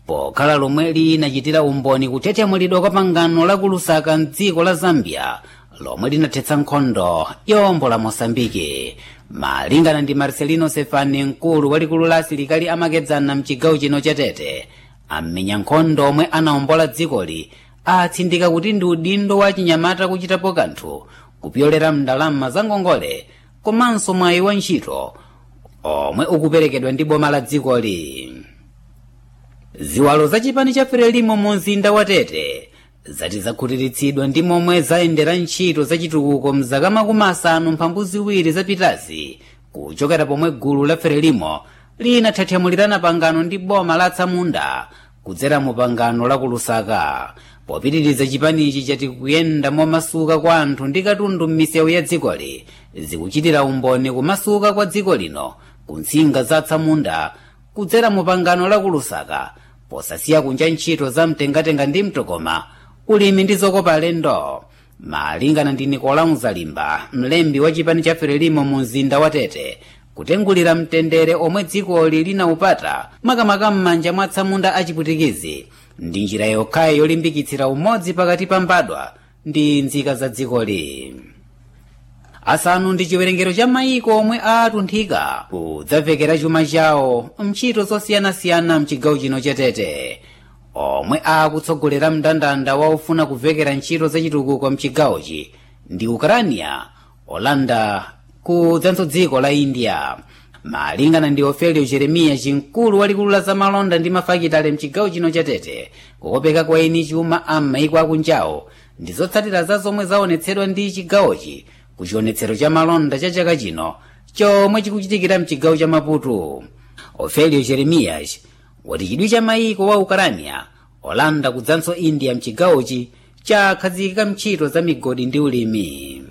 pokhala lomwe linachitira umboni kuchechemulidwa kwa pangano la ku Lusaka mdziko la Zambia lomwe linathetsa nkhondo yombo la Mosambiki. Malingana ndi Marcelino Sefani, mkulu walikulu la asilikali amakedzana mchigawo chino cha Tete, am'menya nkhondo omwe anawombola dzikoli atsindika kuti ndi udindo wa chinyamata kuchitapo kanthu kupyolera mndalama za ngongole komanso mwayi wa ntchito omwe ukuperekedwa ndi boma la dzikoli. Ziwalo za chipani cha Frelimo mu mzinda wa Tete zati zakhutiritsidwa ndi momwe zayendera ntchito zachitukuko mzaka makumi asanu mphambu ziwiri zapitazi kuchokera pomwe gulu la Frelimo linathethyamulirana pangano ndi boma la Tsamunda kudzera mu pangano la ku Lusaka. Popitiriza chipanichi chati kuyenda momasuka kwa anthu ndi katundu m'misewu ya dzikoli zikuchitira umboni kumasuka kwa dziko lino ku ntsinga za Tsamunda kudzera mu pangano la ku Lusaka, posasiya kunja ntchito za mtengatenga ndi mtokoma, ulimi ndi zokopa alendo. Malingana ndi Nicolau Zalimba, mlembi wa chipani cha Frelimo mu mzinda wa Tete, kutengulira mtendere omwe dzikoli linaupata makamaka m'manja mwa Tsamunda achiputikizi ndi njira yokhayo yolimbikitsira umodzi pakati pa mbadwa ndi nzika za dzikoli. Asanu ndi chiwerengero cha mayiko omwe atunthika kudzavekera chuma chawo mntchito zosiyanasiyana mchigawo chino cha Tete, omwe akutsogolera mndandanda waufuna kuvekera ntchito zachitukuko mchigawochi ndi Ukrania, Holanda kudzanso dziko la India. Malingana ndi Ofelio Jeremiya, mkulu walikulu la zamalonda ndi mafakitale mchigawo chino cha Tete, kukopeka kwa eni chuma am'mayiko akunjawo ndi zotsatira za zomwe zaonetsedwa ndi chigawochi ku chionetsero cha malonda cha chaka chino chomwe chikuchitikira mchigawo cha Maputo. Ofelio Jeremiya wati chidwi cha mayiko wa Ukrania, Holanda kudzanso India mchigawochi chakhazikika mntchito za migodi ndi ulimi.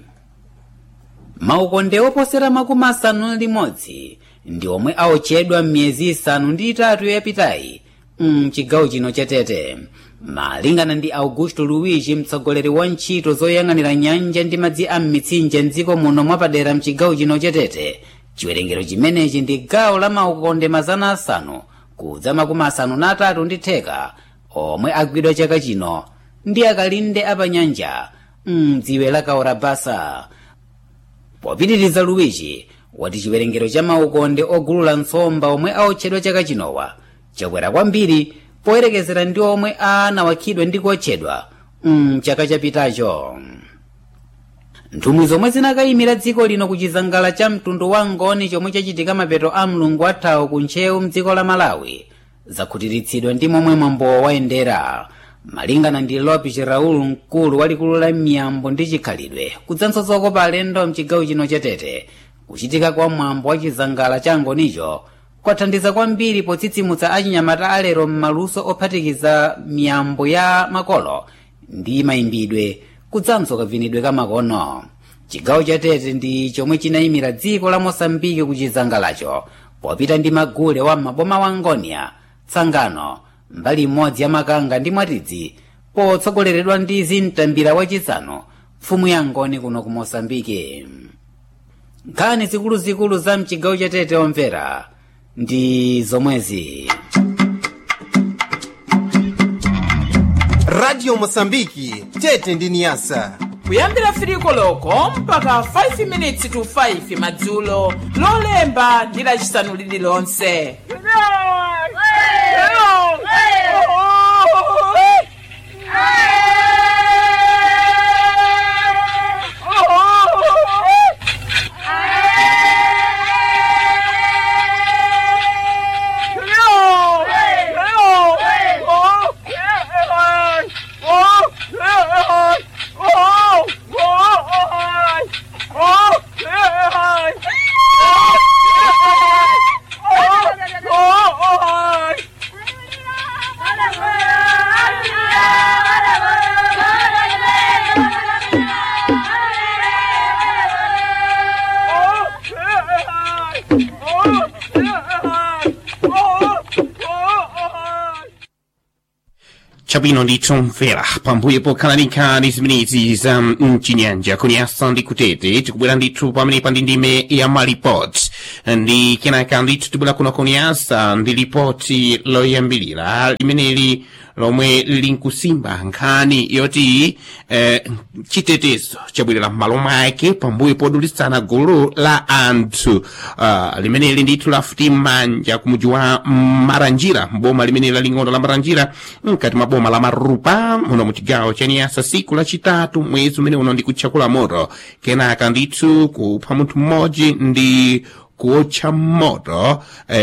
Maukonde oposera makumi asanu ndi limodzi ndi omwe aotchedwa m'miyezi isanu ndi itatu yapitayi mchigawo chino cha Tete. Malingana ndi Augusto Luigi, mtsogoleri wa ntchito zoyang'anira nyanja ndi madzi a m'mitsinje mdziko muno mwapadera mchigawo chino cha Tete, chiwerengero chimenechi ndi gawo la maukonde mazana asanu kudza makumi asanu na atatu ndi theka omwe agwidwa chaka chino ndi akalinde apanyanja mdziwe la Kaorabasa. Popitiriza, Luigi wati chiwerengero cha maukonde ogulula nsomba omwe aotchedwa chaka chinowa chakwera kwambiri poyerekezera ndi omwe anawakhidwa ndi kuotchedwa chaka chapitacho. Nthumwi zomwe zinakayimira dziko lino kuchizangala cha mtundu wa ngoni chomwe chachitika mapeto a mlungu athawu ku Ntcheu mdziko la Malawi zakhutiritsidwa ndi momwe mwambowo wayendera. Malingana ndi Lopes Raul, mkulu walikulu la miyambo ndi chikhalidwe kudzanso zokopa alendo mchigawo chino cha Tete, kuchitika kwa mwambo wa chizangala cha ngonicho kwathandiza kwambiri potsitsimutsa achinyamata alero m'maluso ophatikiza miyambo ya makolo ndi mayimbidwe kudzanso kavinidwe ka makono. Chigawo cha Tete ndi chomwe chinayimira dziko la Mosambiki kuchizangalacho popita ndi magule wa maboma wa Ngonia, Tsangano, mbali imodzi ya Makanga ndi Mwatidzi, potsogoleredwa ndi Zintambira wachisanu, mfumu ya Ngoni kuno ku Mosambiki. Nkhani zikuluzikulu za mchigawo cha Tete omvera ndi zomwezi. Radio Mosambiki Tete ndi Niasa, kuyambira 3 koloko mpaka 5 minutes to 5 madzulo, lolemba ndi lachisanu lililonse. Chabwino nditomvera pambuyo pokhala ndi zimenezi za mchinyanja kunyasa ndi kutete tikubwera ndithu pamene pa ndi ndime ya malipoti ndi kenaka ndithu tibwera kuno kunyasa ndi lipoti loyambilira limeneli lomwe linkusimba nkhani yoti chitetezo chabwerera m'malo mwake pambuyo podulitsana gulu la anthu limeneli ndithu lafuti manja kumuji wa Maranjira mboma limeneli laling'ono la Maranjira mkati mwa boma la Marupa muno mu chigawo cha Niassa siku lachitatu mwezi umene uno ndi kutchakula moto kenaka ndithu kupha munthu mmodzi ndi kuotcha moto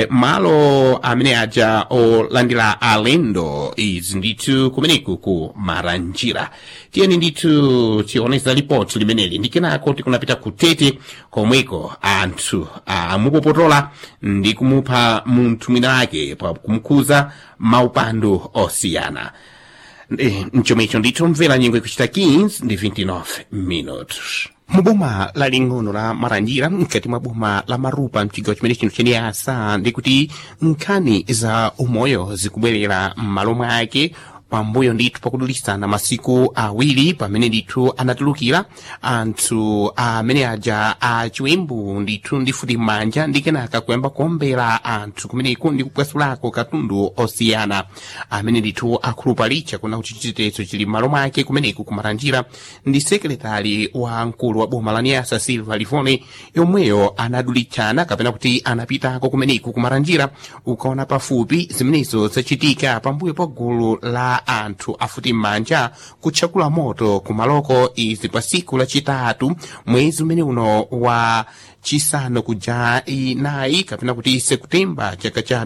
malo amene aja olandira alendo izi ndithu kumeneku ku Maranjira. Tiyeni ndithu tioneza ripoti limeneli ndi kenako tikunapita kutete komweko anthu amupopotola ndi kumupha munthu mwina ake pa kumukhuza maupando osiyana. Mchomecho ndithu mvera nyingwe kuchita 15 ndi 29 minutos. Muboma la ling'ono la Maranjira mkati mwa boma la Marupa mchigawo chimene chino cha Niassa ndikuti nkhani za umoyo zikubwerera m'malo mwake pambuyo ndithu pakudulitsana masiku awiri pamene ndithu anatulukira anthu amene aja achiwembu ndithu ndifuti manja ndi kenaka kuyamba kuombera anthu kumeneku ndi kupwasulako katundu osiyana amene ndithu akhulupalicha kuna kuti chitetezo chili m'malo mwake kumeneku ku Maranjira ndi sekretari wa mkulu wa boma la Niassa Silva Livone yomweyo anadulitsana kapena kuti anapitako kumeneku ku Maranjira ukaona pafupi zimenezo zachitika pambuyo pa gulu la anthu afuti manja kutchakula moto kumaloko izi pa siku lachitatu mwezi umene uno wa chisanu kuja inayi kapena kuti Septemba chaka cha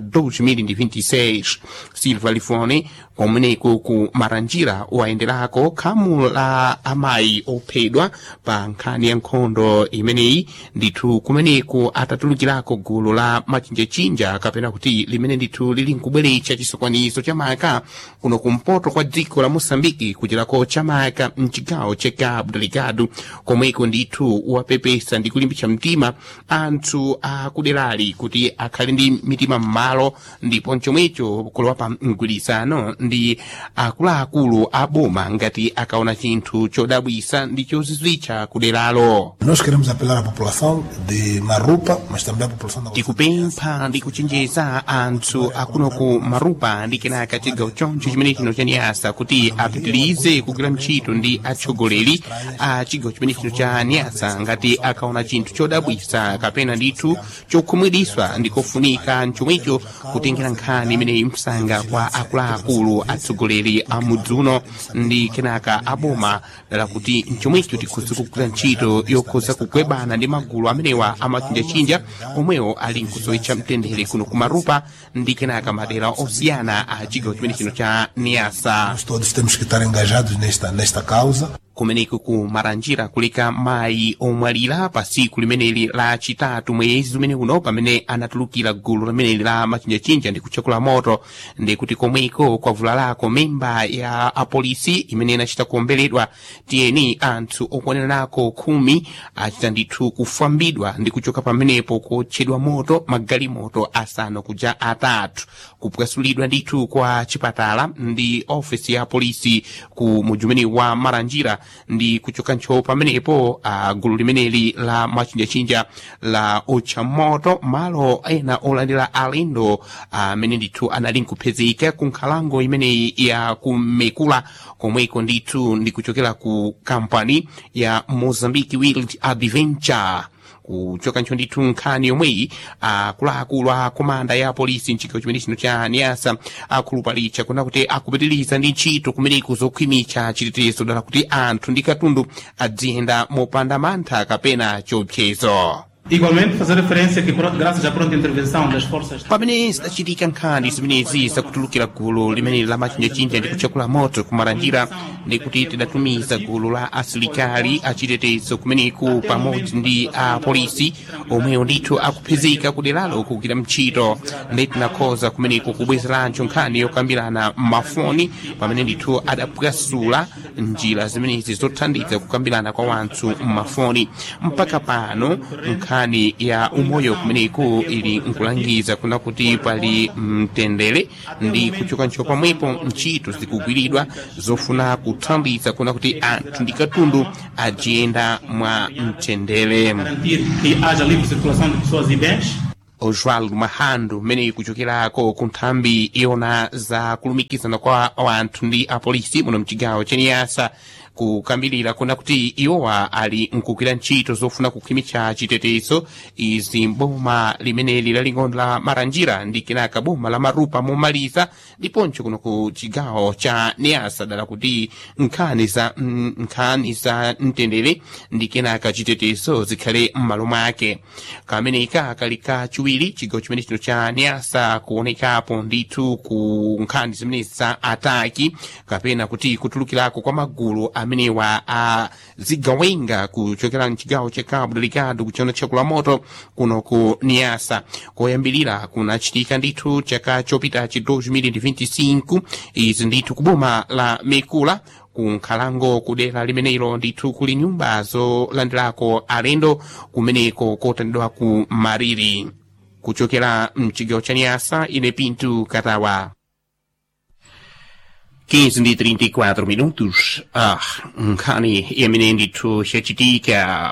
2026. Silva Livone kumeneku ku Maranjira wayenderako khamu la amayi ophedwa pa nkhani ya nkhondo imeneyi ndithu kumeneku atatulukirako gulu la machinjachinja kapena kuti limene ndithu lili nkubweretsa chisokonezo cha maka kuno kumpoto kwa dziko la Mosambiki kuchirako cha maka mchigawo cha Cabo Delgado komweko ndithu wapepesa ndi kulimbitsa mtima anthu akuderali kuti akhale ndi mitima m'malo ndipo chomwecho kulowa pa mgwirizano ndi akuluakulu a boma ngati akaona chinthu chodabwisa ndi chozizwitsa kuderalo. Nós queremos apelar à população de Marupa, mas também à população da tikupempha ndi kuchenjeza anthu akuno ku Marupa ndi kenaka chigawo choncho chimene chino cha Niassa kuti apitirize kugwira ntchito ndi atsogoleri a chigawo chimene chino cha Niassa ngati akaona chinthu chodabwisa kapena ndithu chokhumudwitsa ndikofunika chomwecho kutengera nkhani imeneyi msanga kwa akuluakulu atsogoleri a mudzi uno ndi kenaka aboma dala kuti chomwecho tikhoza kugwira ntchito yokhoza kugwebana ndi magulu amenewa amachinjachinja omwewo ali nkuzowetcha mtendere kuno ku Marupa ndi kenaka madera osiyana a chigawo chimene chino cha Niassa. Todos temos que estar engajados nesta causa. Kumeneku ku Maranjira kulika mayi omwalira pa siku limeneli la chitatu mwezi umene uno pamene anatulukira gulu limeneli la machinjachinja ndi kutchakula moto ndi kuti komweko kwavulalako memba ya apolisi imene inachita kuomberedwa tiyeni anthu okwaneranako 10 achita ndithu kufambidwa ndi kuchoka pamenepo kotchedwa moto magalimoto asanu kuja atatu kupwasulidwa ndithu kwa chipatala ndi ofisi ya polisi ku mudzi umene wa Maranjira ndi kuchoka ncho pamenepo gulu limeneli la machinjachinja la otcha moto malo ena olandira alendo amene ndithu anali nkupezeka ku nkhalango imeneyi ya kumekula komweko ndithu ndi kuchokera ku kampani ya Mozambique Wild Adventure. Kuchoka ncho ndithu nkhani yomweyi akuluakulu a komanda ya polisi mchigawo chimene chino cha Niassa akhulupalicha kuna kuti akupitiriza ndi ntchito kumeneku zokhwimitsa chitetezo dala kuti anthu ndi katundu adziyenda mopanda mantha kapena chiopsezo. Igualmente, fazer referência que, graças à pronta intervenção das forças... Pamene zidachitika nkhani zimenezi zakutulukira gulu limene la machinjachinja ndi kutchakula moto ku Maranjira ndi kuti tidatumiza gulu la asilikali achitetezo kumeneku pamodzi ndi a polisi omwewo ndithu akupezeka kuderalo kugwira ntchito ndi tinakhoza kumeneku kubwezerancho nkhani yokambirana mafoni pamene ndithu adapwasula njira zimenezi zothandiza kukambirana kwa wanthu mafoni mpaka pano nkhani ya umoyo kumeneko ili nkulangiza kuna kuti pali mtendere ndi kuchokancho pamwepo ntchito zikugwiridwa zofuna kuthandiza kuna kuti anthu ndi katundu ajiyenda mwa mtendere. Garantir que haja livre circulação de pessoas e bens. Oswaldo Mahando mmene kuchokerako ku nthambi iwona za kulumikizana kwa anthu ndi apolisi muno mchigawo cha Niassa kukambirira kuna kuti iwowa ali nkugwira ntchito zofuna kukhwimitsa chitetezo izi mboma limeneli laling'ono la Maranjira ndi kenaka boma la Marupa momaliza ndiponso kuno ku chigawo cha Niassa dala kuti nkhani za mtendere ndi kenaka chitetezo zikhale m'malo mwake. Kameneka kali kachiwiri chigawo chimene chino cha Niassa kuonekapo ndithu ku nkhani zimenezi za ataki kapena kuti kutulukirako kwa magulu amenewa a zigawenga kuchokera mchigawo cha Cabo Delgado kuchiona chakula moto kuno ku Niassa. Koyambirira kunachitika ndithu chaka chopita chi 2025 izi ndithu kuboma la Mekula kunkhalango kudera limenelo ndithu kuli nyumba zolandirako alendo kumeneko kotanidwa ku Mariri. Kuchokera mchigawo cha Niassa ine Pinto Katawa. 15:34 minutos. Nkhani yamene ndithu yachitika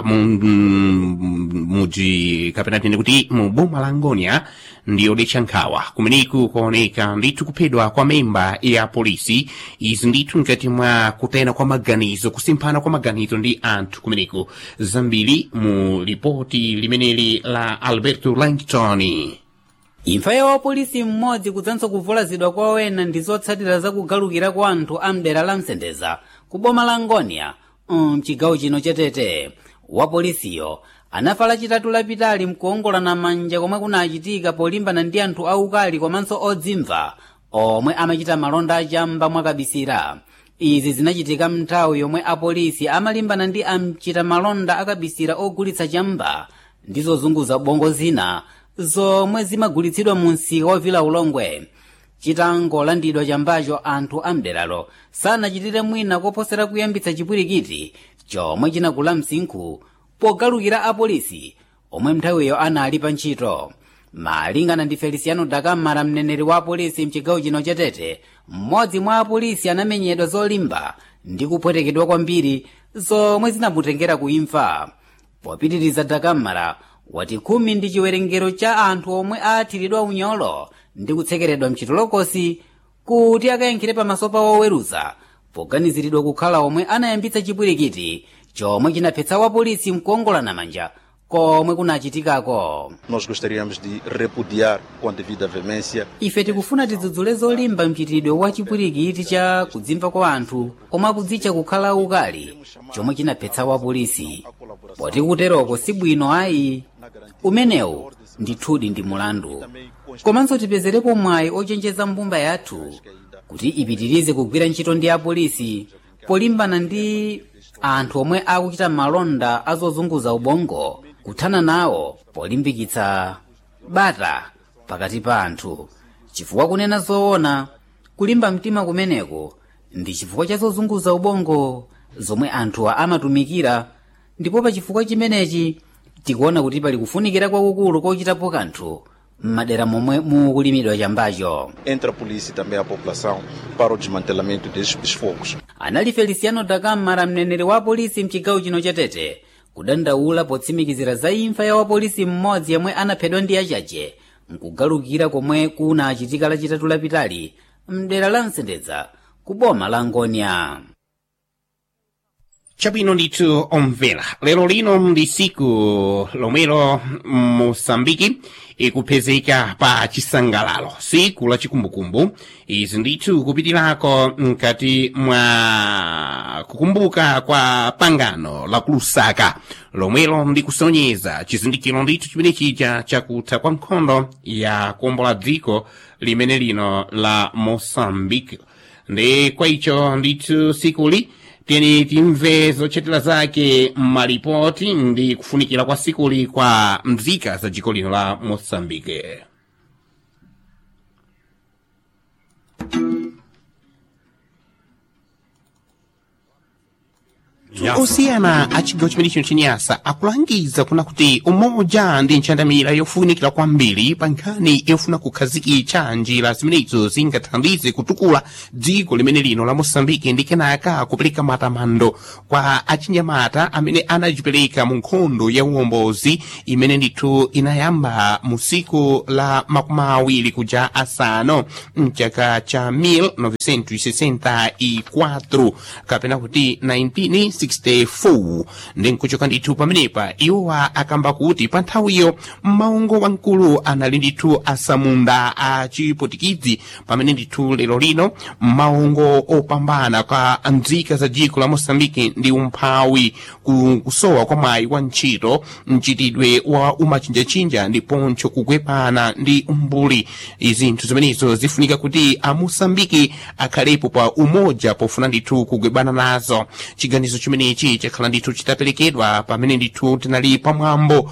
mudzi kapena tine kuti mu boma la Ngonia ndiyo decha nkhawa kumeneku kuoneka ndithu kuphedwa kwa memba ya polisi izi ndithu mkati mwa kutena kwa maganizo kusimphana kwa maganizo ndi anthu kumeneku zambiri mu ripoti limeneli la Alberto Langton. Imfa ya wapolisi mmodzi kudzanso kuvulazidwa kwa wena ndi zotsatira zakugalukira kwa anthu a mdera la Msendeza ku boma la Ngonia mchigawo chino cha Tete. Wapolisiyo anafa lachitatu lapitali mkuongolana manja komwe kunachitika polimbana ndi anthu aukali komanso odzimva omwe amachita malonda achamba mwakabisira. Izi zinachitika mnthawi yomwe apolisi amalimbana ndi amchita malonda akabisira ogulitsa chamba ndi zozunguza bongo zina zomwe zimagulitsidwa mu msika wa Vila Ulongwe. Chitangolandidwa chambacho anthu amderalo sanachitire mwina koposera kuyambitsa chipwirikiti chomwe chinakula msinkhu pogalukira apolisi omwe nthawiyo anali pa ntchito. Malingana ndi Feliciano Dakamara, mneneri wa apolisi mchigawo chino cha Tete, mmodzi mwa apolisi anamenyedwa zolimba ndi kupwetekedwa kwambiri zomwe zinamutengera kuimfa. Popitiriza Dakamara wati 10 ndi chiwerengero cha anthu omwe athiridwa unyolo ndi kutsekeredwa mchitolokosi kuti akayankhire pamaso pa woweruza poganiziridwa kukhala omwe anayambitsa chipwirikiti chomwe chinaphetsa wapolisi mkuongolana manja komwe kunachitikako. Nós gostaríamos de repudiar com a devida veemência. Ife tikufuna tidzudzule zolimba mchitidwe wa chipwirikiti cha kudzimva kwa anthu omwe akudzitcha kukhala ukali chomwe chinaphetsa wapolisi. Poti kuteroko si bwino ayi. Umenewu ndithudi ndi mulandu. Komanso tipezerepo mwayi ochenjeza mbumba yathu kuti ipitirize kugwira ntchito ndi apolisi polimbana ndi anthu omwe akuchita malonda azozunguza ubongo, kuthana nawo polimbikitsa bata pakati pa anthu. Chifukwa kunena zoona, kulimba mtima kumeneko ndi chifukwa cha zozunguza ubongo zomwe anthuwa amatumikira, ndipo pa chifukwa chimenechi tikuona kuti pali kufunikira kwakukulu kochitapo kanthu m'madera momwe mukulimidwa chambacho. Entre a polícia e também a população para o desmantelamento destes fogos. Anali Feliciano Dakamara, mneneri wa polisi mchigawo chino cha Tete, kudandaula potsimikizira za imfa ya wapolisi mmodzi yemwe anaphedwa ndi achache mkugalukira komwe kunachitika lachitatu lapitali mdera la Msendeza ku boma la Ngonia. Chabwino ndithu omvera, lero lino ndi siku lomwelo Mosambiki ikupezeka pa chisangalalo, siku la chikumbukumbu. Izi ndithu kupitirako mkati mwa kukumbuka kwa pangano la kulusaka lomwelo ndi kusonyeza chizindikiro ndithu chimene chija chakutha kwa nkhondo ya kuombola dziko limene lino la Mosambiki. Ndi kwa icho ndithu sikuli tiyeni timve zochetera zake malipoti ndi kufunikira kwa sikuli kwa mzika za dziko lino la Mosambike. anthu osiyana a chigawo chimene chino chenyasa akulangiza kuna kuti umoja ndi nchandamira yofunikira kwambiri pa nkhani yofuna kukhazikitsa njira zimenezo zingathandize kutukula dziko limene lino la Mosambiki ndi kenaka kupereka matamando kwa achinyamata amene anajipereka mu nkhondo ya uwombozi imene ndithu inayamba mu siku la 20 kuja asano mchaka cha 1964 kapena kuti 1964 ndi nkuchoka ndithu pamenepa iwowa akamba kuti pa nthawiyo maungo wamkulu anali ndithu asamunda a chipotikidzi pamene ndithu lero lino maungo opambana kwa nzika za dziko la Mosambiki ndi umphawi kusowa kwa mwayi wa ntchito mchitidwe wa umachinjachinja ndiponso kugwepana ndi umbuli. Izinthu zimenezo zifunika kuti a Mosambiki akhalepo pa umoja pofuna ndithu kugwebana nazo. Chiganizo chimenechi chakhala ndithu chitaperekedwa pamene ndithu tinali pamwambo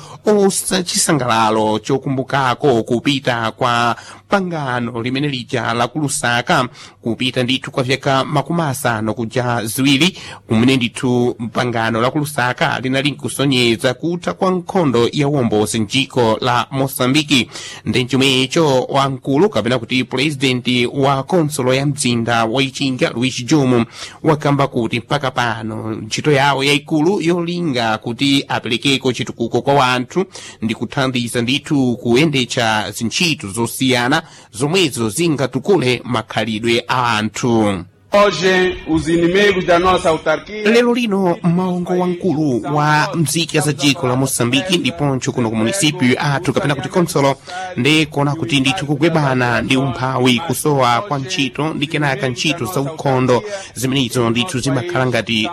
chisangalalo chokumbukako kupita kwa pangano limene lija la ku Lusaka kupita ndithu kwa vyaka 50 kuja ziwiri kumene ndithu pangano la ku Lusaka linali nkusonyeza kutha kwa nkhondo ya uwombozi mdziko la Mosambiki. ndi chomwecho wamkulu kapena kuti president wa konsolo ya mzinda wa Ichinga Luis Jomo wakamba kuti mpaka pano ntchito yawo yaikulu yolinga kuti aperekeko chitukuko kwa wanthu ndi kuthandiza ndithu kuyendetsa zintchito zosiyana zomwezo zingatukule makhalidwe a anthu. Hoje, os inimigos da nossa autarquia. Lero lino maungo wamkulu wa mziki za dziko la Mosambiki ndiponso kuno ku município athu kapena kuti konsolo ndi kuona kuti ndithu kugwebana ndi umphawi kusowa kwa ntchito ndi kenaka ntchito za ukhondo zimenezo ndithu zimakhala ngati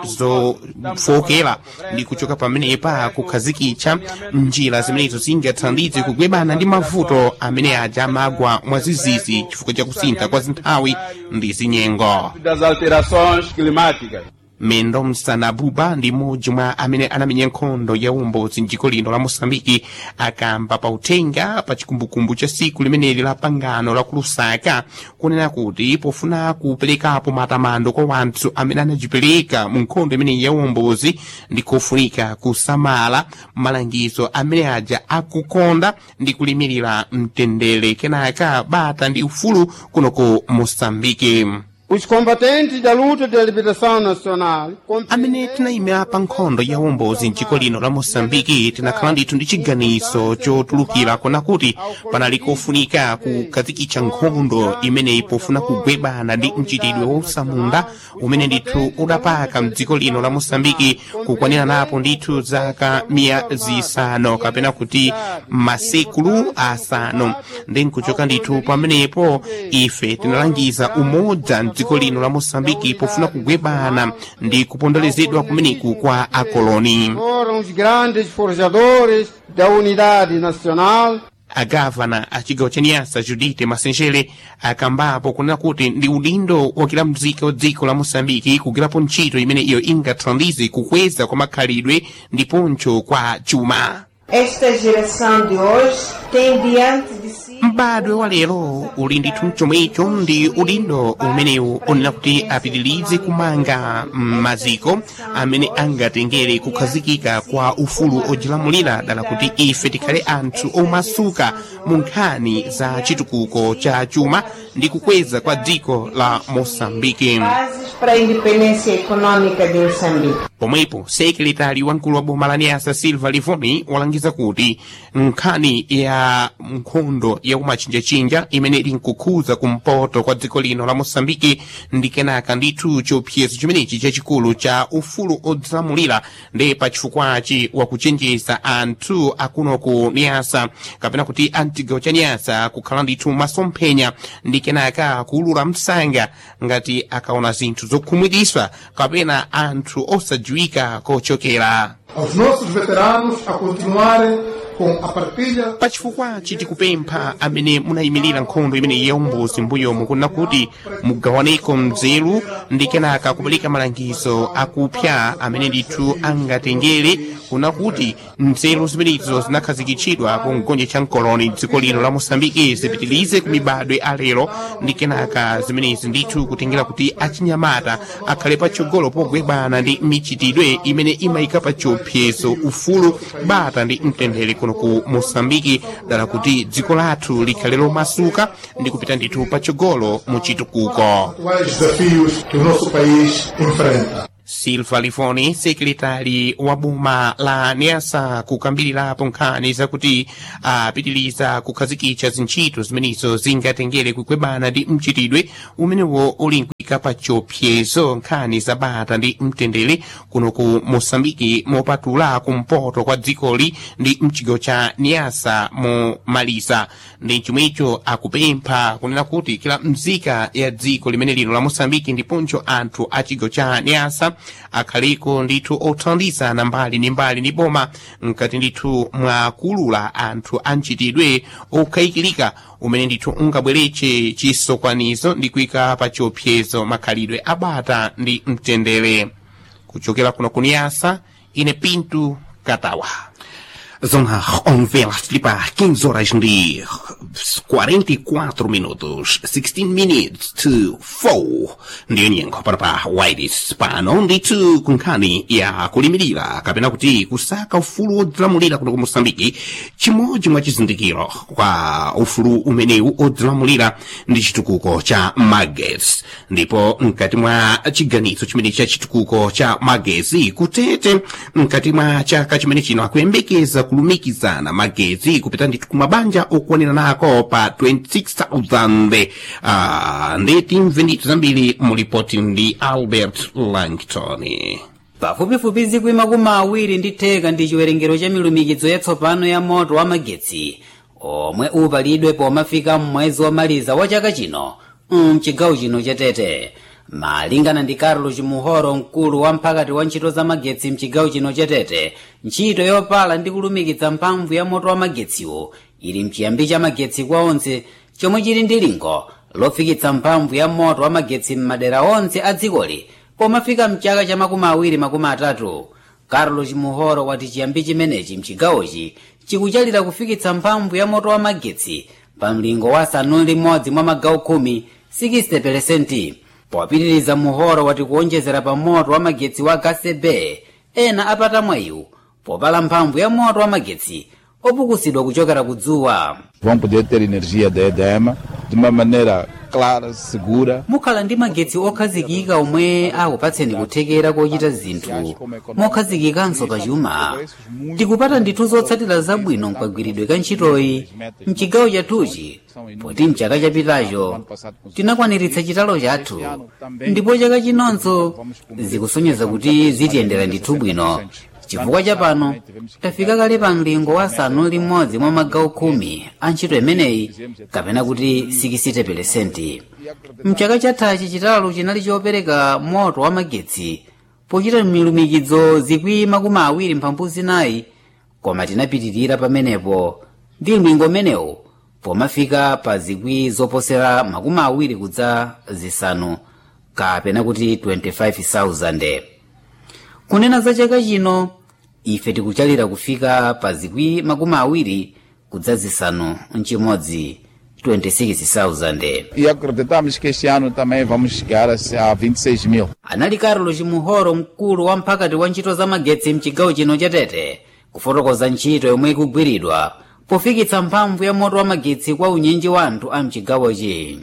zofokera ndi kuchoka pamenepa kukhazikitsa njira zimenezo zingathandize kugwebana ndi mavuto amene aja amagwa mwazizizi chifukwa cha kusintha kwa zinthawi ndi zinyengo. Das alterações climáticas. Mendo Msanabuba ndi mmodzi mwa amene anamenya nkhondo ya uwombozi mdziko lino la Mosambiki akamba pa uthenga pa chikumbukumbu cha siku limeneli la pangano la ku Lusaka kunena kuti pofuna kuperekapo matamando kwa wanthu amene anajipereka mu nkhondo imeneyi ya uwombozi ndi kofunika kusamala malangizo amene aja akukonda ndi kulimirira mtendere kenaka bata ndi ufulu kuno ku Mosambiki. Os combatentes da luta de liberação nacional amene tinayima pa nkhondo ya uwombozi mdziko lino la Mosambiki tinakhala ndithu ndi chiganizo chotulukira kona kuti panali kofunika kukhazikitsa nkhondo imeneyi pofuna kugwebana ndi mchitidwe wosamunda umene ndithu udapaka mdziko lino la Mosambiki kukwanira napo ndithu zaka 500 kapena kuti masekulu asanu. ndi nkuchoka ndithu pamenepo ife tinalangiza umoja dziko lino la Mosambiki pofuna kugwebana ndi kupondolezedwa kumeneku kwa akoloni. foram os grandes forjadores da unidade nacional. Agavana a chigawo cha Niassa Judite Masenjere akambapo kunena kuti ndi udindo wakila mzika wa dziko la Mosambiki kugwirapo ntchito imene iyo ingathandize kukweza kwa makhalidwe ndiponso kwa chuma. Esta geração de hoje tem diante de si mbadwe wa lero uli ndithu chomwecho ndi udindo umenewu unena kuti apitirize kumanga maziko amene angatengere kukhazikika kwa ufulu ojilamulira dala kuti ife tikhale anthu omasuka mu nkhani za chitukuko cha chuma ndi kukweza kwa dziko la Mosambiki. para a independência econômica de Moçambique. Pomwepo sekretari wamkulu wa boma la Niassa Silva Livoni walangiza kuti nkhani ya nkhondo ya umachinjachinja imene ili nkukhuza kumpoto kwa dziko lino la Mosambiki ndi kenaka ndithu chiopsezo chimenechi chachikulu cha ufulu odzilamulira ndi pachifukwachi wakuchenjeza anthu akuno ku Niassa kapena kuti amchigawo cha Niassa kukhala ndithu masomphenya ndi kenaka kuulula msanga ngati akaona zinthu zokhumudwitsa kapena anthu osadziwika kochokera. Aos nossos veteranos a continuarem com a partilha. pachifukwa tikupempha amene munayimirira nkhondo imene yaumbuzi mbuyomu kuna kuti mugawaneko mzeru ndi kenaka kupereka malangizo akupya amene ndithu angatengere kuna kuti nzeru zimenezo zinakhazikitsidwa ku mgonje cha mkoloni dziko lino la Mosambike zipitilize ku mibadwe alero ndi kenaka zimenezi ndithu kutengera kuti achinyamata akhale patsogolo pogwebana ndi michitidwe imene imayika pa chiopsezo ufulu bata ndi mtendere kuno ku Mosambike dala kuti dziko lathu likhale lomasuka ndi kupita ndithu patsogolo mu chitukuko. Atuais desafios que o nosso país enfrenta. Silva Lifoni, sekretari wa boma la Niasa, kukambirirapo nkhani zakuti apitiliza kukhazikitsa zintchito zimenezo zingatengere kukwebana ndi mchitidwe umenewo ulinkuyika pa chiopsezo nkhani za bata ndi mtendere kuno ku Mosambike mopatula kumpoto kwa dzikoli ndi mchigawo cha Niasa mu Malisa. Ndi chomwecho akupempha kunena kuti kila mzika ya dziko limene lino la Mosambike ndiponso anthu a chigawo cha Niasa akhaliko ndithu othandizana mbali ndi boma mkati ndithu mwakulula anthu amchitidwe okhayikilika umene ndithu ungabweretse chisokwanizo ndi kuyika pa chiopsezo makhalidwe abata ndi mtendere. Kuchokera kuno ku Niasa, ine Pinto Katawa. Zona onvelas para 15 horas de 44 minutos, 16 minutes to 4. Ndiyo nyengo para Waides pano nditu kunkhani ya kulimirira kapena kuti kusaka ufulu odzilamulira kuno ku Mosambike. Chimodzi mwa chizindikiro kwa ufulu umenewu odzilamulira ndi chitukuko cha magezi. Ndipo mkati mwa chiganizo chimene cha chitukuko cha magezi kutete mkati mwa chaka chimene chino akuyembekeza kulumikizana magezi kupita ndithu kumabanja okwanira nako pa 26,000. Ndeti mvendito zambiri mulipoti ndi Albert Langton. pafupifupi zikwi makumi awiri ndi theka ndi chiwerengero cha milumikizo yatsopano ya moto wa magetsi omwe upalidwe pomafika mmwezi womaliza wa chaka chino mchigawo chino cha Tete. Malingana ndi Carlos Muhoro, mkulu wa mphakati wa ntchito za magetsi mchigawo chino cha Tete, ntchito yopala ndi kulumikiza mphamvu ya moto wa magetsiwo ili mchiyambi cha magetsi kwa onse, chomwe chili ndi lingo lofikitsa mphamvu ya moto wa magetsi m'madera onse a dzikoli pomafika mchaka cha 2030. Carlos Muhoro wati chiyambi chimenechi mchigawochi chikuchalira kufikitsa mphamvu ya moto wa magetsi pa mlingo wa 6 mwa magawo 10, 60%. Popitiriza Muhoro wati kuonjezera pa moto wa magetsi wa Gasebe ena apata mwayiwu popala mphamvu ya moto wa magetsi opukusidwa kuchokera kudzuwa. Vão poder ter energia da EDM de uma maneira clara, segura. Mukhala ndi magetsi okhazikika omwe akupatseni kuthekera kochita zinthu mokhazikikanso pachuma. Tikupata ndithu zotsatira zabwino mkagwiridwe ka ntchitoyi mchigawo chathuchi, poti mchaka chapitacho tinakwaniritsa chitalo chathu, ndipo chaka chinonso zikusonyeza kuti zitiyendera ndithu bwino. Chifukwa chapano tafika kale pa mlingo wa 6 mwa magawo 10 a ntchito imeneyi kapena kuti 60%. Mchaka chathachi chitalo chinali chopereka moto wa magetsi pochita milumikizo zikwi makumi awiri mphambu zinayi, koma tinapitirira pamenepo ndi mlingo umenewu pomafika pa zikwi zoposera makumi awiri kudza zisanu kapena kuti 25,000. Kunena za chaka chino ife tikuchalira kufika pa zikwi makumi awiri kudza zisanu nchimodzi, 26,000. E acreditamos que este ano também vamos chegar a 26.000. Anali Carlos Muhoro, mkulu wa mphakati wa ntchito za magetsi mchigawo chino cha Tete, kufotokoza ntchito yomwe ikugwiridwa pofikitsa mphamvu ya moto wa magetsi kwa unyinji wa anthu a mchigawochi.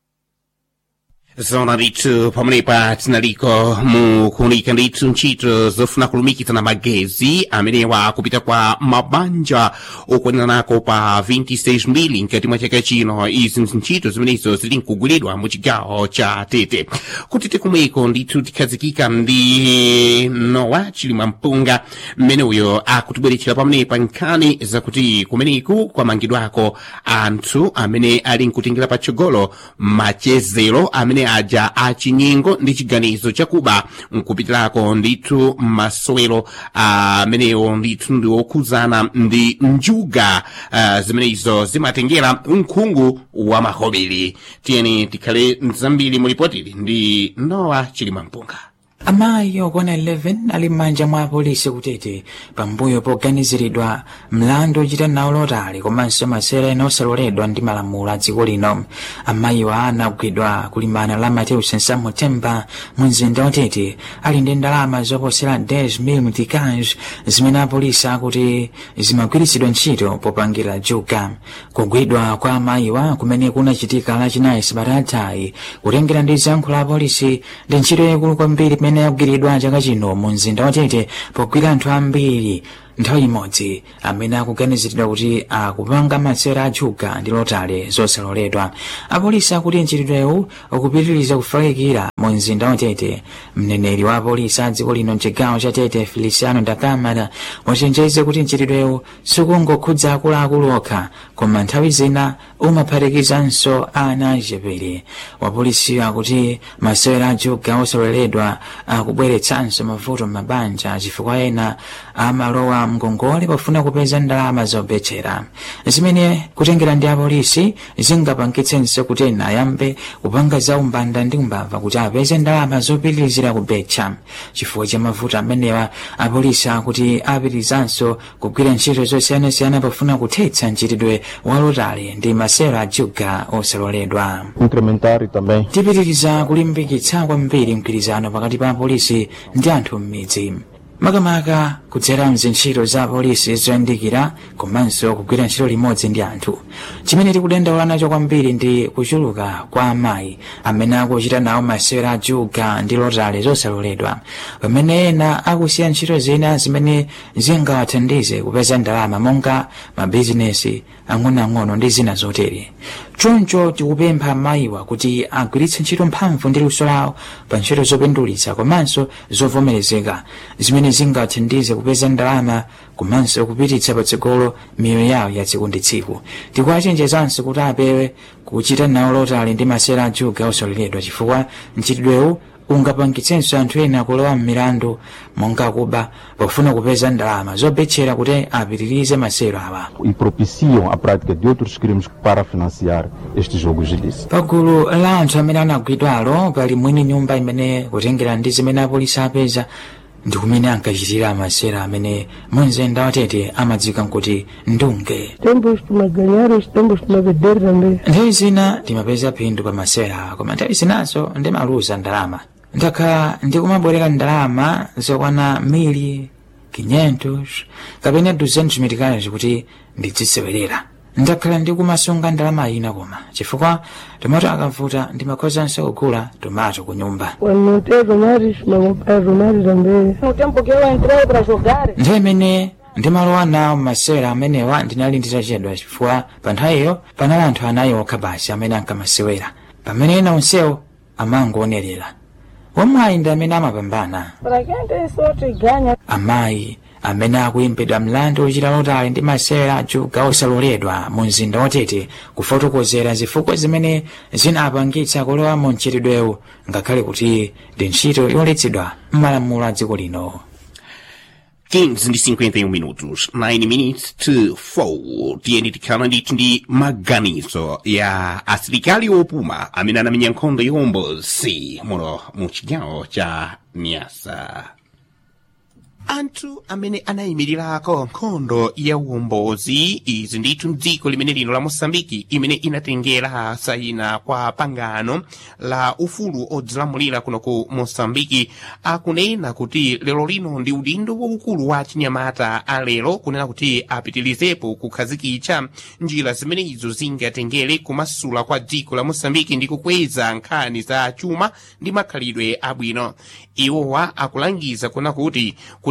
Zona ndithu pamenepa tinaliko mukunika ndithu ntchito zofuna kulumikizana magezi amenewa kupita kwa mabanja okwanira nako pa 26,000 mkati mwa chaka chino. Izi ntchito zimenezo zili nkugwiridwa mu chigawo cha Tete. Kutete kumweko ndithu tikhazikika ndi Nowa Chilima Mpunga mmene uyo akutibweretchera pamenepa nkhani zakuti kumeneku kwamangidwako anthu amene ali nkutengera patsogolo machezero amene aja achinyengo ndi chiganizo chakuba nkupitirako ndithu masowero amenewo ndithu ndi okhuzana ndi njuga zimenezo zimatengera unkhungu wa mahobeli. tiyeni tikhale zambiri mulipotili ndi Nowa Chilimampunga. Amayi okwana 11 ali m'manja mwa apolisi kutete pambuyo poganiziridwa mlandu ochita nawo lotale komanso masewera ena osaloledwa ndi malamulo a dziko lino. Amayiwa anagwidwa kulimbana la Mateus Nsamo Temba mu mzinda wa Tete ali ndi ndalama zoposera 10,000 mtikaj zimene apolisi akuti zimagwiritsidwa ntchito popangira juga. Kugwidwa kwa amayiwa kumene kunachitika lachinayi Sabatayi kutengera ndi zankho la apolisi ndi ntchito yaikulu kwambiri imene yagwiridwa chaka chino mu mzinda wa Tete pogwira anthu ambiri nthawi imodzi amene akuganiziridwa kuti akupanga masewera ajuga ndi lotale zosaloledwa. Apolisi akuti ntchitidwewu ukupitiriza kufalikira mu mzinda wa Tete. Mneneri wa apolisi a dziko lino mchigawo cha Tete Feliciano Dakamara wachenjeza kuti ntchitidwewu sikungokhudza akuluakulu okha koma nthawi zina umaphatikizanso ana achepere. Wapolisi akuti masewera ajuga osaloledwa akubweretsanso mavuto m'mabanja chifukwa ena amalowa mgongole pofuna kupeza ndalama zobetchera zimene kutengera ndi apolisi zingapangitsenso kuti ena ayambe kupanga za umbanda ndi umbava kuti apeze ndalama zopitirizira kubetcha. Chifukwa cha mavuto amenewa apolisi akuti apitirizanso kugwira ntchito zosiyanasiyana pofuna kuthetsa ntchitidwe walotale ndi masewera ajuga osaloledwa. Tipitiriza kulimbikitsa kwambiri mgwirizano pakati pa apolisi ndi anthu m'midzi makamaka kudzera mzintchito za apolisi zoyandikira komanso kugwira ntchito limodzi ndi anthu. Chimene tikudandaula nacho kwambiri ndi kuchuluka kwa amayi amene akuchita nawo masewera ajuga ndi lotale zosaloledwa pamene ena akusiya ntchito zina zimene zingawathandize kupeza ndalama monga mabizinesi ang'onoang'ono ndi zina zotere. Choncho tikupempha amayiwa kuti agwiritse ntchito mphamvu ndi luso lawo pa ntchito zopindulitsa komanso zovomerezeka zimene zingawathandize kupeza ndalama komanso kupititsa patsogolo miyoyo yawo ya tsiku ndi tsiku. Tikuwachenjezanso kuti apewe kuchita nawo lotale ndi masewera ajuga osaloledwa chifukwa ntchitidwewu ungapangitsenso anthu ena kulowa m'milandu monga kuba pofuna kupeza ndalama zobetchera kuti apitirize masewera awa. E propiciam a prática de outros crimes para financiar estes jogos ilícitos. Pagulu la anthu amene anagwidwalo pali mwini nyumba imene kutengera ndi zimene apolisi apeza ndi kumene ankachitira masewera amene mu mzinda wa Tete amadziwika kuti ndunge. Nthawi zina timapeza phindu pa masewera koma nthawi zinanso ndimaluza ndalama. Ndakhala ndikumabwereka ndalama zokwana 1,500 kapena 200 mitikazi kuti ndidzisewerera. Ndakhala ndikumasunga ndalama ina koma chifukwa tomato akavuta ndimakhozanso kugula tomato ku nyumba. Nthawi imene ndimalowa nawo masewera amenewa ndinali nditachedwa chifukwa pa nthawiyo panali anthu anayi okha basi amene ankamasewera pamene ena onsewo amangoonerera. Wamayi ndi amene amapambana. Amayi amene akuyimbidwa mlandu ochita lotale ndi masewera ajuga osaloledwa mu mzinda wa Tete kufotokozera zifukwa zimene zinapangitsa kulowa mu ntchitidwewu ngakhale kuti ndi ntchito yoletsedwa m'malamulo a dziko lino. 15:51 minutos, 9 minutes to 4. Tiyeni tikhala ndithu ndi maganizo ya asilikali opuma amene anamenya nkhondo yombosi muno mu chigawo cha Niassa. Anthu amene anayimirirako nkhondo ya uwombozi izi ndithu mdziko limene lino la Mosambiki imene inatengera sayina kwa pangano la ufulu odzilamulira kuno ku Mosambiki akunena kuti lero lino ndi udindo waukulu wa chinyamata alero kunena kuti apitilizepo kukhazikitsa njira zimenezo zingatengere kumasula kwa dziko la Mosambiki ndi kukweza nkhani za chuma ndi makhalidwe abwino. Iwowa akulangiza kuna kuti kuli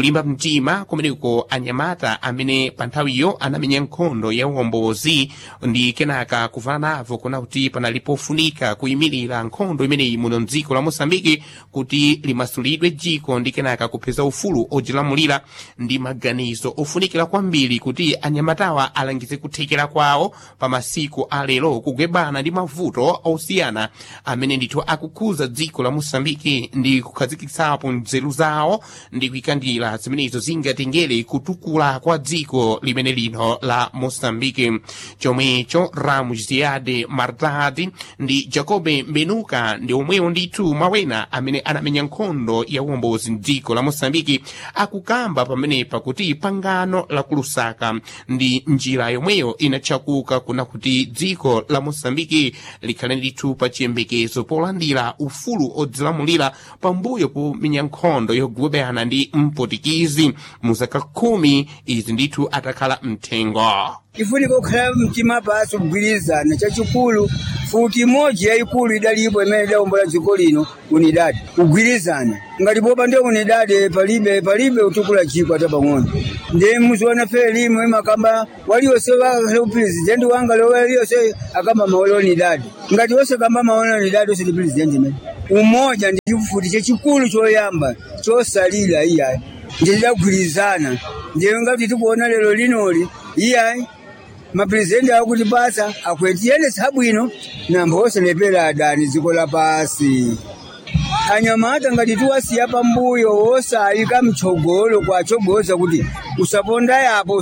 kulimba mtima kumeneko anyamata amene pa nthawiyo anamenya nkhondo ya uwombozi ndi kenaka kuvala navo kuna kuti panalipofunika kuyimirira nkhondo imeneyi muno mdziko la Mosambiki kuti limasulidwe dziko ndi kenaka kupeza ufulu odzilamulira ndi maganizo ofunikira kwambiri kuti anyamatawa alangize kuthekera kwawo pa masiku alero kugwebana ndi mavuto osiyana amene ndithu akukhuza dziko la Mosambiki ndi kukhazikitsapo nzeru zawo ndi kuyikandira zimenezo zingatengere kutukula kwa dziko limene lino la Mosambiki. Chomwecho Ramos Ziade Martadi ndi Jacobe Mbenuka ndi omwewo ndithu mawena amene anamenya nkhondo ya uwombozi m'dziko la Mosambiki akukamba pamenepa kuti pangano la kulusaka ndi njira yomweyo inachakuka kuna kuti dziko la Mosambiki likhale ndithu pa chiyembekezo polandira ufulu odzilamulira pambuyo pomenya nkhondo yogwebana ndi mputikizi muzaka 10 izi ndithu atakhala mthengo. Ifunika kukhala mtima pasi kugwirizana chachikulu futi imodzi yayikulu idalipo imene idawombola dziko lino unidadi kugwirizana ngati popa ndio unidadi palibe utukula chiko ata pang'ono ndiye muziona fe limo imakamba waliyose wa president wanga lo waliyose akamba maolo unidadi ngati wose kamba maolo unidadi wose president mene umoja ndi futi chachikulu choyamba chosalira iya ndida kugwirizana ndiye ngati tikuona lero linoli iya maprezidenti akuti basa akwetiyene sabwino nambose nepera adani dziko la pasi anyamata ngati tuwasiya pambuyo wosayika mchogolo kwachogoza kuti usaponda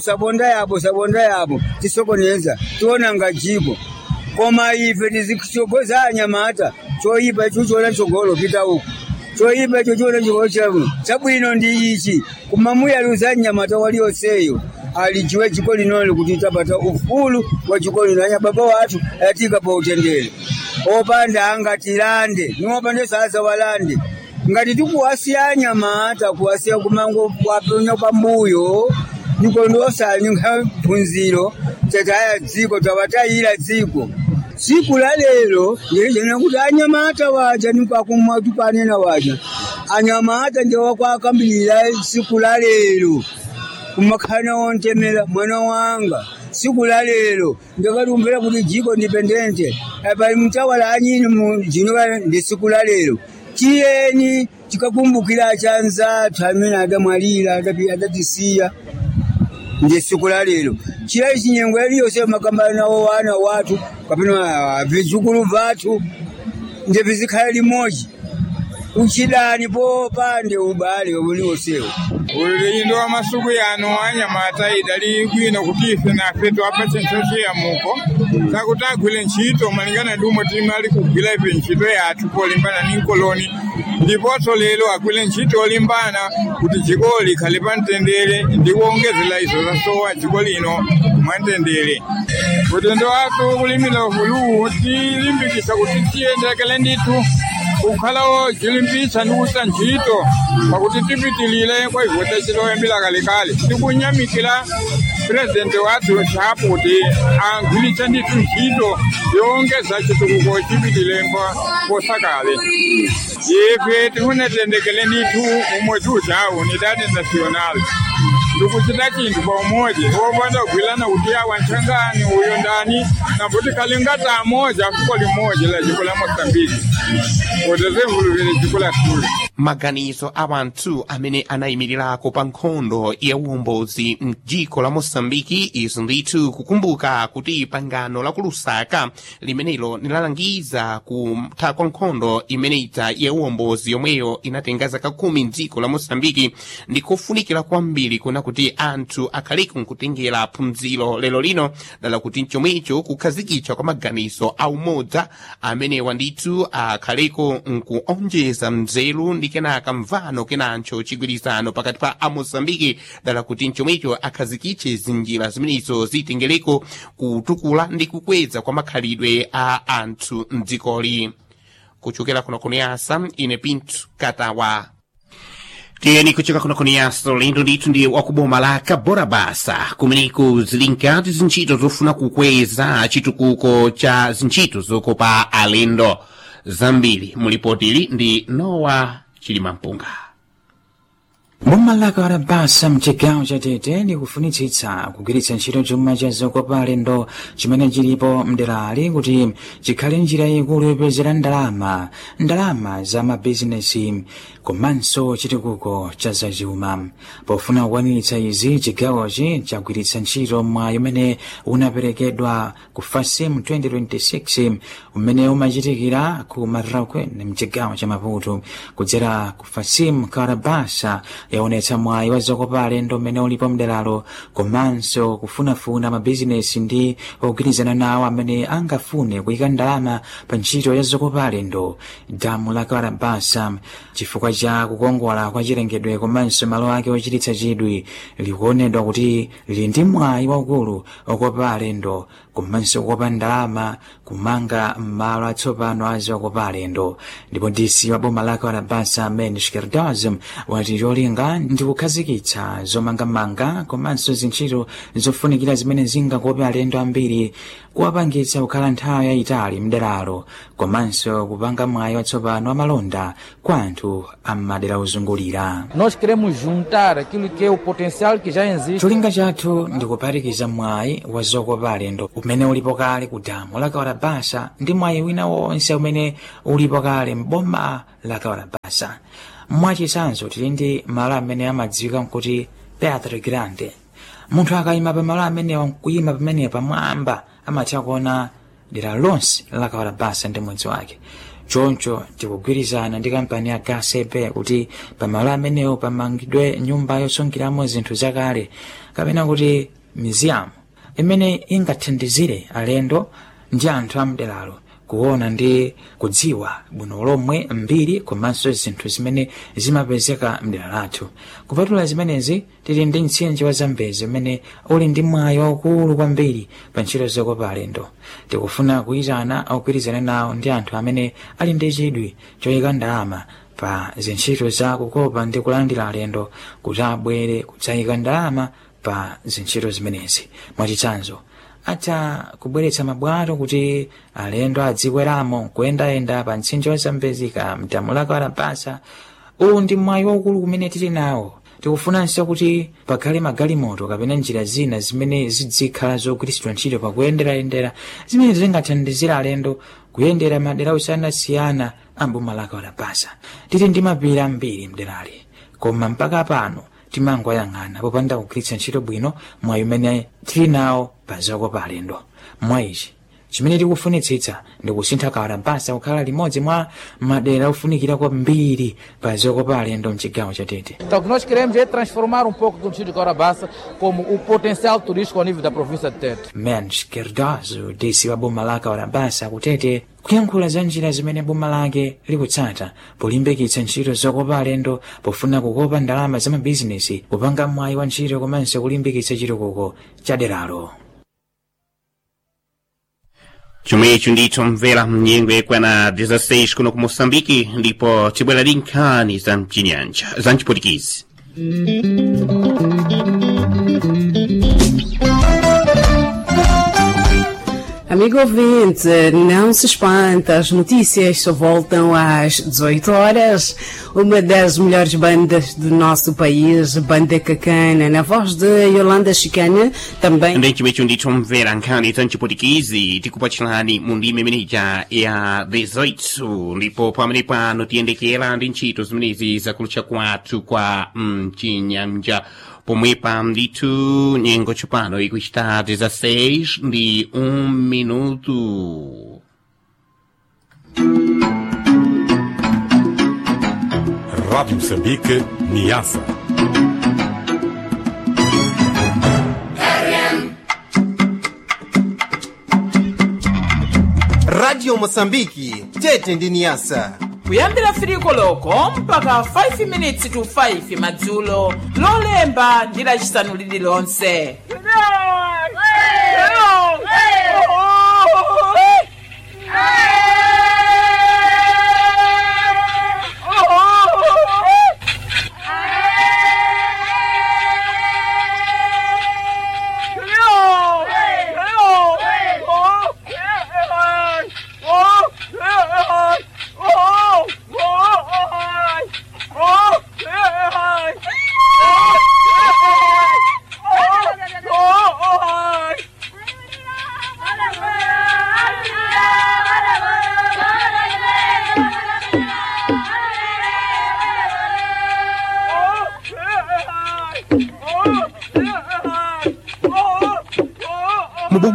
yapo tisokoneza tiona ngajiko koma ife tizichogoza anyamata choyipa icho chona chogolo pita uko choyipa icho chona chogolo chabwino ndi ichi kumamuyaluza anyamata walioseyo alichiwe chiko linolo kuti tapata ufulu wa chiko linanya baba watu atika pa utendele opanda angatilande niwopande sasa walande ngati tikuwasiya nyamata kuwasiya kumango kwaponya pambuyo niko ndosanyinga phunziro tataya dziko tabatayira dziko siku la lero yena kuti anyamata waja nikwakumwa tupanena waja anyamata ndio kwakambira siku la lero umakana wontemera mwana wanga siku la lero ndakalumbira kuti jiko independente apa mtawala anyini mujinwa ndi siku la lero tiyeni tikakumbukira chanza tamena adamwalira adatisiya ndi siku la lero chira chinyengo yose makamba nawo wana watu kapena vizukulu vatu ndi vizikhala limoji uchidani po pande ubale obuliwosewo ulindo wa masuku yano anyamata idali gwino kutife na fetu apa chenchoche ya muko sakutagwile nchito malingana dumo timali kugwila ife nchito yathu polimbana ni koloni ndipoto lelo agwile nchito olimbana kuti jikoli khalipa ntendele ndikuongezela izo zasowa jikoli ino mwantendele utendo watu kulimila ufulu tilimbikisa kuti tiyendekele nditu ukhalao jilimbisa nukuta nchito pakuti tipitilile kwa hivyo techiloyembila kalikali tikunyamikila president watu chapo kuti angwilitsa nditu nchito yongeza chitukuko chipitilengo posakale ife tikunetendekele nditu umwetu uchawo unidadi nasionali ndikuchita chinthu pa umoja wopanda kugwilana kuti awa nchangani uyo ndani na kuti kalingata amoja fuko limoja la jiko la Mosambiki utazemvuluvile jiko la tuli maganizo abantu amene anayimirirako pa nkhondo ya uwombozi m'dziko la Mosambiki izi ndithu kukumbuka kuti pangano la kulusaka limenelo nilalangiza kutha kwa nkhondo imeneita ya uwombozi yomweyo inatenga zaka 10 m'dziko la Mosambiki ndikofunikira kwambiri kuna kuti anthu akhaleku nkutengera phunziro lero lino dala kuti chomwecho kukhazikitsa kwa maganizo aumodza amenewa ndithu akhaleku nkuonjeza mzelu ndi kenaka mvano kenancho chigwirizano pakati pa Amosambiki dala kuti chomwecho akhazikitse zinjira zimenezo zitengereko kutukula ndi kukweza kwa makhalidwe a anthu mdzikoli. Kuchokera kuno kuniyasa ine Pinto Katawa. Tiyeni kuchoka kuno kuniyasa lendo ndithu ndi wakuboma la Kaborabasa kumeneko zilinkati zinchito zofuna kukweza chitukuko cha zinchito zokopa alendo zambiri mulipotili ndi Noah Chilimampunga. boma la Karabasa mchigawo cha Tete likufunitsitsa kugwiritsa ntchito chuma cha zokopa alendo chimene chilipo mderali kuti chikhale njira ikulu yopezera ndalama za mabizinesi komanso chitukuko cha zachuma. Pofuna kukwaniritsa izi, chigawochi chagwiritsa ntchito mwayi umene unaperekedwa ku FASIM 2026 umene umachitikira ku Marrakech mchigawo cha Maputo. Kudzera ku FASIM, Karabasa yaonetsa mwayi wa zokopa alendo umene ulipo mderalo komanso kufunafuna mabizinesi ndi ogwirizana nawo amene angafune kuyika ndalama pa ntchito ya zokopa alendo. Damu la Karabasa chifukwa cha kukongola kwa chilengedwe komanso malo ake ochititsa chidwi likuonedwa kuti lili ndi mwayi waukulu okopa alendo komanso kukopa ndalama kumanga malo atsopano a zokopa alendo. Ndipo DC wa boma la Karabasa Mendes Kerdazim wati cholinga ndi kukhazikitsa zomangamanga komanso zintchito zofunikira zimene zingakope alendo ambiri, kuwapangitsa kukhala nthawi yayitali mderalo komanso kupanga mwayi watsopano amalonda kwa anthu ammadera ozungulira. Nós queremos juntar aquilo que é o potencial que já existe. Cholinga chathu ndi kuphatikiza mwayi wa zokopa alendo umene ulipo kale ku damu la Karabasa ndi mwayi wina wonse umene ulipo kale m'boma la Karabasa. Mwachitsanzo tili ndi malo amene amadziwika kuti Pedra Grande. Munthu akayima pa malo amenewa nkuyima pamene pamwamba amatha kuona dera lonse la Karabasa ndi mwezi wake. Choncho tikugwirizana ndi kampani ya GASEP kuti pamalo amenewo pamangidwe nyumba yosungiramo zinthu zakale kapena kuti museum imene ingathandizire alendo ndi anthu amderalo kuona ndi kudziwa bwino lomwe mbiri komanso zinthu zimene zimapezeka mdera lathu. Kupatula zimenezi tili ndi mtsinje wa Zambezi umene uli ndi mwayi waukulu kwambiri pa ntchito zokopa alendo. Tikufuna kuyitana ogwirizana nawo ndi anthu amene ali ndi chidwi choyika ndalama pa zintchito za kukopa ndi kulandira alendo kuti abwere kudzayika ndalama pa zintchito zimenezi. Mwachitsanzo atha kubweretsa mabwato kuti alendo adzikweramo kuyendayenda pa mtsinje wa Zambezi ka mdamu la Karabasa. Uwu ndi mwayi waukulu kumene tili nawo. Tikufunanso kuti pakhale magalimoto kapena njira zina zimene zidzikhala zogwiritsidwa ntchito pakuyendera zimene zingathandizira alendo kuyendera madera osiyanasiyana a boma la Karabasa. Tili ndi mapiri ambiri mderali, koma mpaka pano timangoyang'ana popanda kugwiritsa ntchito bwino mwayi umene tili nawo pa zokopa alendo. Mwayichi chimene tikufunitsitsa ndi kusintha Karabasa kukhala limodzi mwa madera ofunikira kwambiri pa zokopa alendo mchigawo cha Tete. Então, o que nós queremos é transformar pouco do distrito de Karabasa como o potencial turístico ao nível da província de Tete. Mendes Kerdazim, DC wa boma la Karabasa ku Tete, kuyankhula za njira zimene boma lake likutsata polimbikitsa ntchito zokopa alendo pofuna kukopa ndalama za mabizinesi, kupanga mwayi wa ntchito komanso kulimbikitsa chitukuko cha deralo. Chomwecho ndithu mvera mnyengo yakwana 16 kuno ku Moçambique, ndipo tibwera ndi nkhani za mchinyanja za mchiputikisi. Amigo ouvinte, não se espanta, as notícias só voltam às 18 horas. Uma das melhores bandas do nosso país, Banda Cacana, na voz de Yolanda Chicana, também... Ndechimwecho ndithu mvera nkhani za mchiputikisi tikupatsirani mu ndime imeneja ya 18, ndipo pamene pano tiyendekera ndi ntchito zimenezi zakulucha kwathu kwa mchinyanja. Pomwepa ndithu nyengo tsopano ikuchita 16 ndi 1 minuto. Rádio Moçambique, Niassa. Radio Moçambique, Tete ndi Niassa. Kuyambira firiko loko mpaka 5 minutes to 5 madzulo lolemba ndi lachisanu lililonse.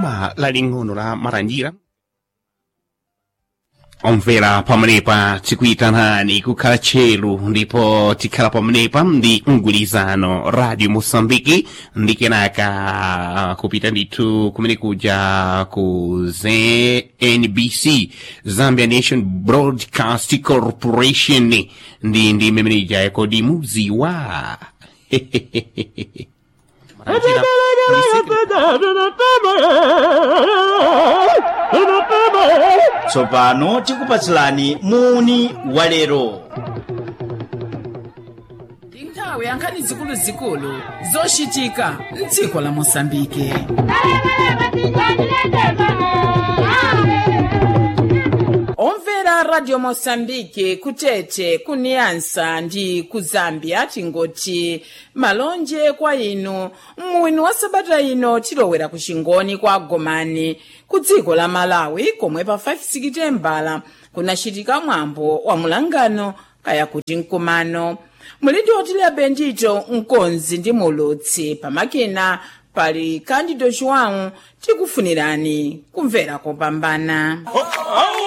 boma laling'ono la Maranjira omvera pamenepa tikuyitanani kukhala tcheru ndipo tikhala pamenepa ndi mgwirizano Radio Mosambiki ndi kenaka kupita ndithu kumene kuja ku ZNBC Zambia Nation Broadcast Corporation ndi memeneja yakodi muziwa tsopano tikupatsilani muni walero nthawi yankhani zikuluzikulu zochitika m'dziko la Mosambike. Omvera Radio Mosambike kutete kuniyansa ndi ku Zambia tingoti malonje kwa inu mwini wa sabata ino tilowera ku chingoni kwa Gomani ku dziko la Malawi komwe pa 5 Sekitembala kunachitika mwambo wa mulangano kaya kuti mkumano. Mulidi otile Bendito Nkonzi ndi mulutsi pamakina pali Candido João tikufunirani kumvera kopambana.